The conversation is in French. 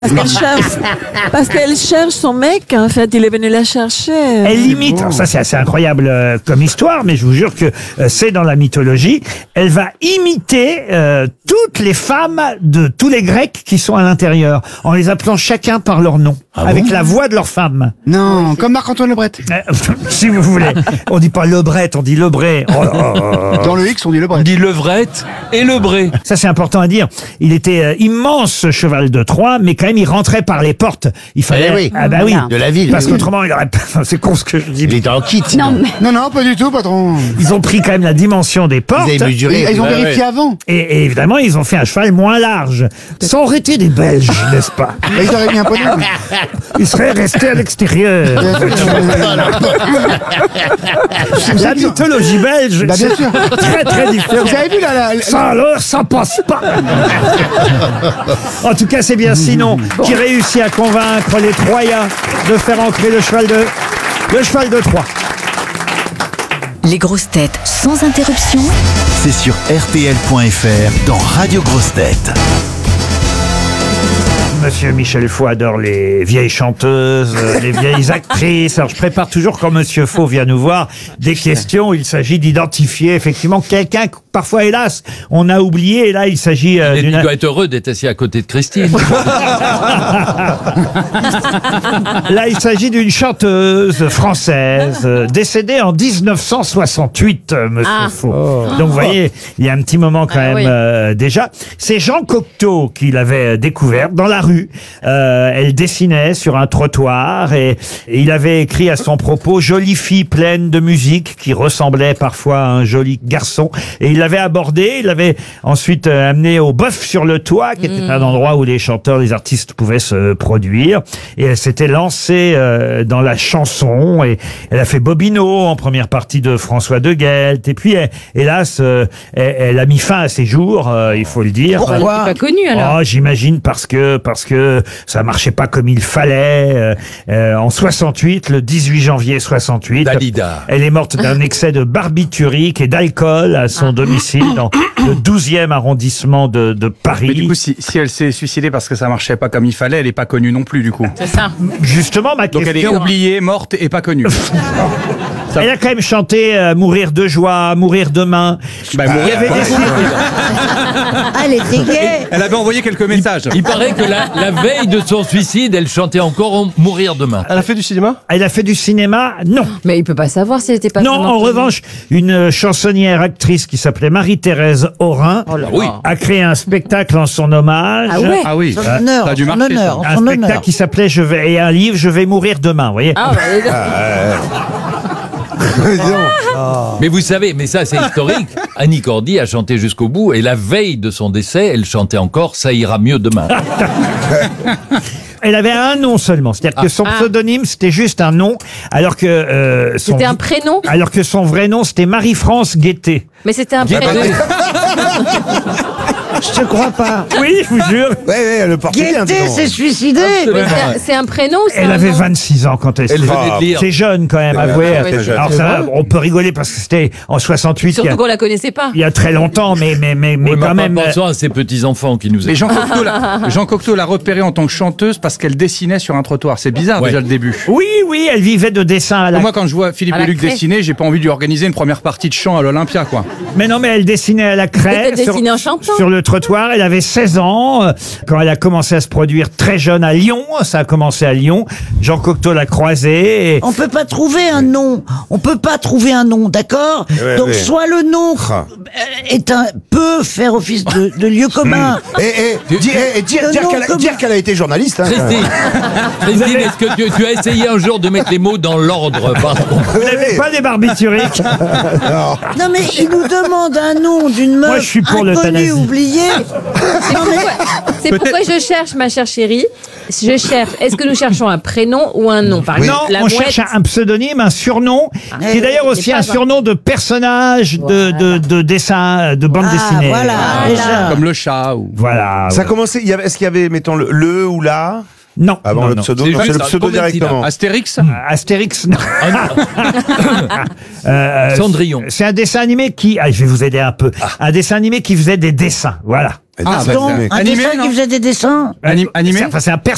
Parce qu'elle cherche son mec, en fait, il est venu la chercher. Elle imite, alors ça c'est assez incroyable comme histoire, mais je vous jure que c'est dans la mythologie, elle va imiter toutes les femmes de tous les Grecs qui sont à l'intérieur, en les appelant chacun par leur nom, avec la voix de leur femme. Non, comme Marc-Antoine Lebret. Si vous voulez. On dit pas Lebret, on dit Lebret. Oh, Dans le X, on dit Lebret. On dit levrette et lebré. ça c'est important à dire. Il était immense ce cheval de Troie, mais quand même il rentrait par les portes. Il fallait. Eh oui. Ah bah oui. De la ville. Parce qu'autrement il aurait pas. C'est con ce que je dis. Il était en kit. Non, mais Non, pas du tout, patron. Ils ont pris quand même la dimension des portes. Ils ont vérifié avant. Et évidemment, ils ont fait un cheval moins large. Ça aurait été des Belges, n'est-ce pas? Ils auraient mis un poney. Ils seraient restés à l'extérieur. La mythologie belge, Bah, bien c'est sûr. très très différent. Vous avez vu là, Ça alors, ça passe pas. En tout cas, c'est bien Sinon qui réussit à convaincre les Troyens de faire ancrer le cheval de Troie. Les grosses têtes sans interruption. C'est sur RTL.fr dans Radio Grosses Têtes. Monsieur Michel Faux adore les vieilles chanteuses, les vieilles actrices. Alors je prépare toujours quand Monsieur Faux vient nous voir des questions. Il s'agit d'identifier effectivement quelqu'un que parfois, hélas, on a oublié. Et là, il s'agit Il d'une... doit être heureux d'être assis à côté de Christine. Là, il s'agit d'une chanteuse française décédée en 1968, Monsieur Faux. Donc, vous voyez, il y a un petit moment quand même déjà. C'est Jean Cocteau qui l'avait découverte dans la rue. Elle dessinait sur un trottoir et il avait écrit à son propos « Jolie fille pleine de musique qui ressemblait parfois à un joli garçon ». Et il l'avait abordé, il l'avait ensuite amené au Bœuf sur le Toit, qui était un endroit où les chanteurs, les artistes pouvaient se produire. Et elle s'était lancée dans la chanson et elle a fait Bobino en première partie de François de Guelt. Et puis, hélas, elle a mis fin à ses jours, il faut le dire. pourquoi pas connu alors. Oh, j'imagine parce que ça marchait pas comme il fallait. En 68, le 18 janvier 68, Dalida. elle est morte d'un excès de barbiturique et d'alcool à son domicile dans le 12e arrondissement de Paris. Mais du coup, si elle s'est suicidée parce que ça marchait pas comme il fallait, elle est pas connue non plus, du coup. C'est ça. Justement, ma Donc elle est question... oubliée, morte et pas connue. Elle a quand même chanté Mourir de joie, Mourir demain. Bah, Il y avait des Elle était gay. Elle avait envoyé quelques messages. Il paraît que la veille de son suicide, elle chantait encore Mourir demain. Elle a fait du cinéma? Elle a fait du cinéma? Non. Mais il peut pas savoir si elle était pas. Non, vraiment en connue. revanche, une chansonnière actrice qui s'appelait Marie-Thérèse Aurin Oui. a créé un spectacle en son hommage. Ah ouais. Ah oui. Son Ça honneur, a dû son marcher, honneur, Un son spectacle honneur. qui s'appelait et un livre Je vais mourir demain, vous voyez. Ah, Mais vous savez, mais ça c'est historique. Annie Cordy a chanté jusqu'au bout et la veille de son décès, elle chantait encore Ça ira mieux demain. Elle avait un nom seulement, c'est-à-dire que son pseudonyme c'était juste un nom, alors que C'était un prénom. alors que son vrai nom c'était Marie-France Guettet. Mais c'était un prénom. Je te crois pas. Oui, je vous jure. Ouais, le portugais. Guettet s'est suicidé. Mais c'est un prénom ou c'est Elle un avait nom 26 ans quand elle s'est... Elle venait de lire. C'est jeune quand même, avouez. ouais, c'est Alors ça, on peut rigoler parce que c'était en 68, il y Surtout a, qu'on la connaissait pas. il y a très longtemps, mais Oui, quand même... pensons à ses petits-enfants qui nous Mais écoutent. Jean Cocteau l'a repérée en tant que chanteuse parce qu'elle dessinait sur un trottoir. C'est bizarre Ouais. déjà le début. Oui, elle vivait de dessin à la... Moi, quand je vois Philippe À la et Luc craie. dessiner, j'ai pas envie de lui organiser une première partie de chant à l'Olympia, quoi. Mais non, mais elle dessinait à la craie. Elle dessinait en chantant. Sur le trottoir. Elle avait 16 ans quand elle a commencé à se produire très jeune à Lyon. Ça a commencé à Lyon. Jean Cocteau l'a croisée. On peut pas trouver un nom. On peut pas trouver un nom, d'accord? Donc soit le nom peut faire office de lieu commun. Dire qu'elle a été journaliste. Hein. Christine, est-ce que tu as essayé un jour de mettre les mots dans l'ordre, pardon? Vous n'avez pas des barbituriques? Non mais il nous demande un nom d'une meuf Moi, je suis pour inconnue, l'euthanasie. oubliée. C'est pourquoi je cherche, ma chère chérie. Je cherche. Est-ce que nous cherchons un prénom ou un nom? Par Non, exemple, la on mouette. cherche un pseudonyme, un surnom, qui est d'ailleurs aussi pas un vrai. surnom de personnage de dessin, de bande dessinée. Voilà, déjà. Comme le chat ou. Voilà. Ça a commencé, est-ce qu'il y avait, mettons, le ou la Non. avant non, le non. pseudo? C'est Non, c'est juste le un pseudo combien de directement. Astérix. Astérix, non. Cendrillon. C'est un dessin animé qui... je vais vous aider un peu. Un dessin animé qui faisait des dessins, voilà. Ah, Donc, un animé, dessin non qui faisait des dessins. Animé. C'est un personnage